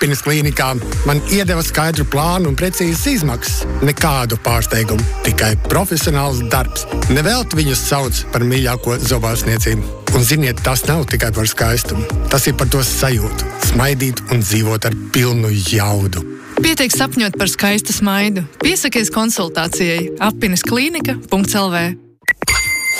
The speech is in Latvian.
Apinis klīnikā man iedeva skaidru plānu un precīzas izmaksas. Nekādu pārsteigumu, tikai profesionāls darbs. Nevelti viņus sauc par mīļāko zobārstniecību. Un ziniet, tas nav tikai par skaistumu. Tas ir par to sajūtu. Smaidīt un dzīvot ar pilnu jaudu. Pietiek sapņot par skaistu smaidu. Piesakies konsultācijai apinisklinika.lv